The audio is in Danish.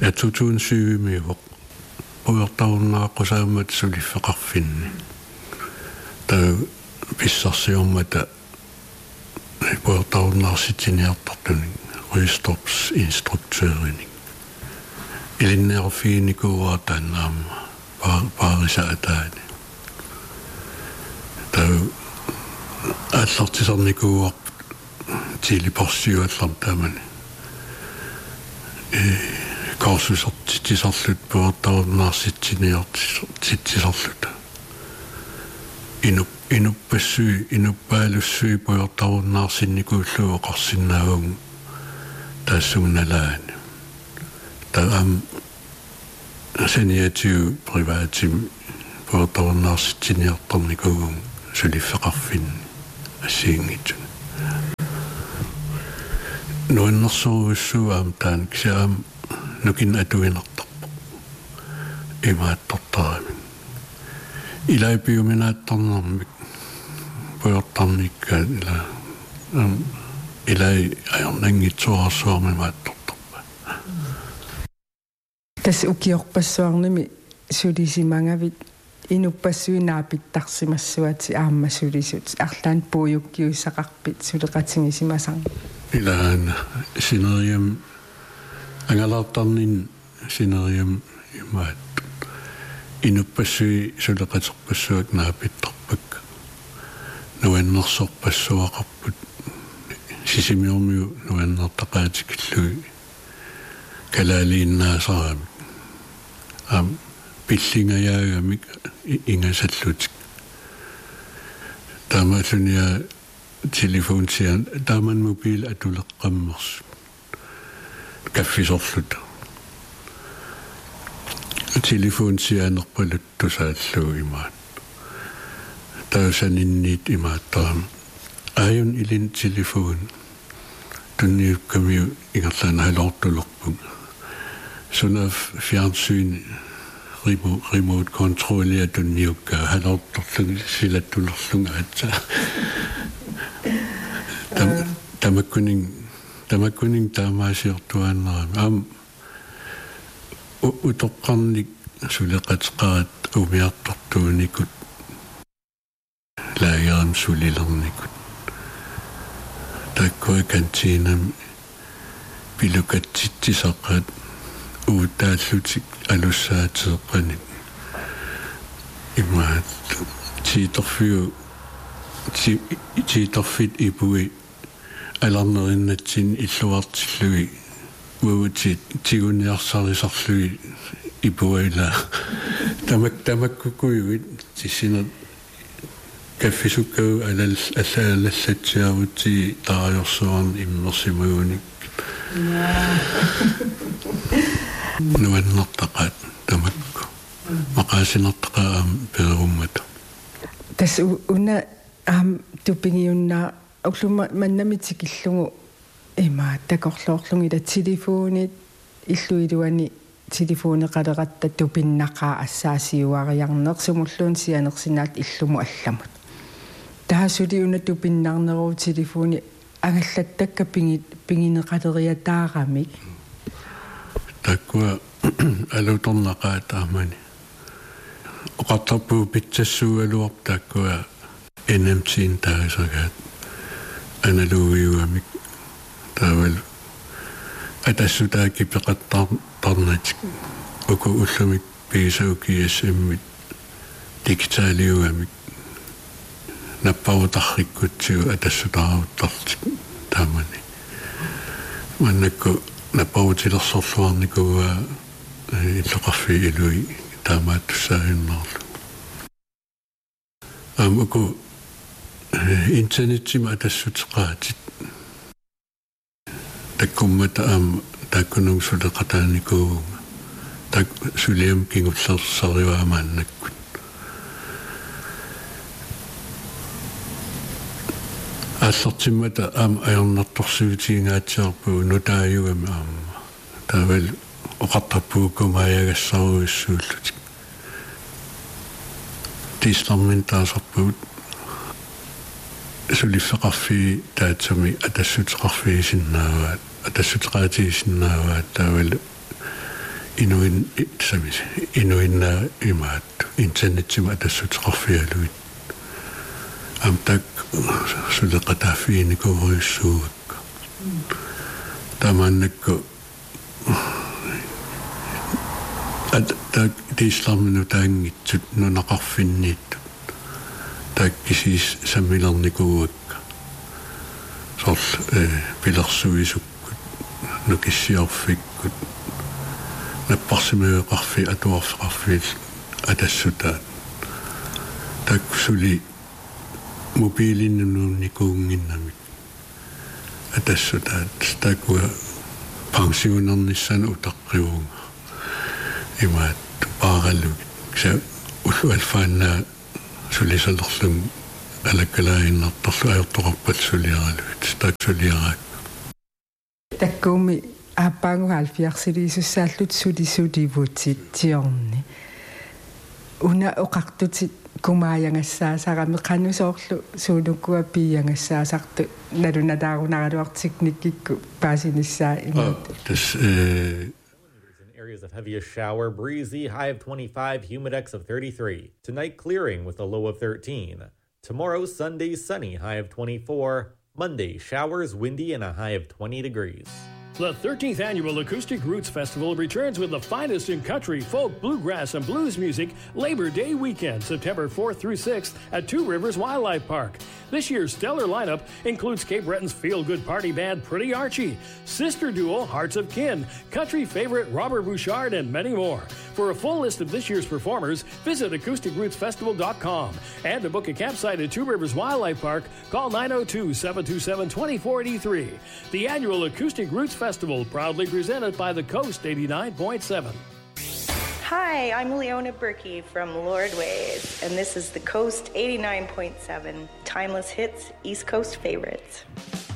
ja 2007 miuq puyortaunnaaqqusaammat suliffeqarfinni ta pissarsiummata puyortaunnaarsittiniartartuni Rystorps instruktørini ilinnerfiinikuua tannaamma paarisaataani ta аллартисарникууар тилипорсиуаллар таамани каусусартитисарлут пуортаруннаарситсиниартитсарлута инуппаалуссуи пуортаруннаарсинникууллуу оқарсинаагун таассугналаани таам сениатиу приваатим пуортаруннаарситсиниартарникуугун сулиффеқарфинни ассиингитсун нуиннэрсуугуссуаам таан кисаам нукин атуинертарпо имааттортарами илайпиуминааттарнэрмик пуйортарникка илай аярнангитсуарсуарми мааттортарпа тас укиорпассуарними сулисимангавит инуппассуинаапиттарсимассуати ааммасулисут арлаан пуйуккиуссақарпит сулеқатингисимасан илаана синериам ангалаартарнин синериам имаат инуппассуи сулеқатерпассуак наапиттарпак нуаннерсорпассуақарпут сисимиормиу нуаннертақаатикиллуи калаалииннаасарами пиллингаяагамик ингасаллутик таамаалуниа телефонсиан тааман мобил атулеққаммерс каффисорлут телефонсианерпалут тусааллуу имаат таусанинниит имааттарам аюн илин телефон тунниуккамиу ингерлаана халортулерпун сунаф фьярнсyn remote control ja tunniukka halortorlung silattulorlunga atsa tamakkuning taamaasiortuannerami am utoqqarnik suleqateqarat umiartortuunikut laageram sulilernikut takkua kantiinam pilukatsitsisaqat uutaallutik alussaateeqqanik immaat tiitorfit ipui alarnerinnatsin illuartillui uutit tiguniarsarisarlui ipuila tamakkukuivit tissinat kaffisukkau allaallatsiarutti taajorsuarn immersimuunik nuannertaqat tamakku maqaasinertaqaam perummata tas una tupingiunna ulluma mannamitikillugu ima takorloorlungila telefonit illuiluani telefoneqaleqatta tupinnaqaa assaasiuariarnersumulluun sianersinaat illumu allamut taasuli una tupinnarneruu telefoni ангаллаттакка пингинеқалериатаарамик таккуа алуторнақаатаамани оқартарпуу питсассуугалуарп таккуа NMT-ин таасагаат аналугиуамик таавал атассутааки пеқаттарнатик уку уллумик писаукиассаммит дигиталиуамик наппаутарриккутсиу атассутааруттартик таамани маннакку наппаутилерсорлуарникуа иллоқарфи илуи таамааттуссаагиннерлу амуку интернеттима атассутеқаатит таккуммата таккунун сулеқатааникууга так сулиам кингуллерсариуаамааннаккут ассартиммата аернарторсуутиингаатсиарпуу нутааюгами таавал оқартарпуукумаягассаруиссууллутик тисламментаасарпуут сулиффеқарфи таатсами атассутеқарфиисиннааваат атассутеқаатиисиннааваат таавал inuinna imaat internetsima tassutqarfialuit tak suleqataafiinikuveriussuugak tamaannakku tak tiislarminu taangitsut nunaqarfinniittut takkisiis sammilernikuvakka sorl pilersuisukkut nukissiorfikkut napparsimeeqarfi atuarfeqarfiil atassutaat taksuli mobiilinnunnikuunginnamik atassutaat takua pensionernissan utaqqivuunga imaat paaralluk sa ullualfaannaa sulisalerlum alakkalaainnartarlu ajortoqarpat suliaraluit taksuliaraak takkuumi ааппаангуалфиарсилиисуссааллут сулисулivutитсиорни уна оқартутит кумааянгассаасарами қанусоорлу суулуккуа пиянгассаасарту налунатаарунаралуартикниккикку паасиниссаа имаат тас Areas of heaviest shower, breezy, high of 25, humidex of 33. Tonight, clearing with a low of 13. Tomorrow, Sunday, sunny, high of 24. Monday, showers, windy, and a high of 20 degrees. The 13th Annual Acoustic Roots Festival returns with the finest in country, folk, bluegrass, and blues music Labor Day weekend, September 4th through 6th at Two Rivers Wildlife Park. This year's stellar lineup includes Cape Breton's feel-good party band Pretty Archie, sister duo Hearts of Kin, country favorite Robert Bouchard, and many more. For a full list of this year's performers, visit AcousticRootsFestival.com. And to book a campsite at Two Rivers Wildlife Park, call 902-727-2483. The annual Acoustic Roots Festival, proudly presented by the Coast 89.7. Hi, I'm Leona Berkey from Lord Ways, and this is the Coast 89.7, Timeless Hits, East Coast Favorites.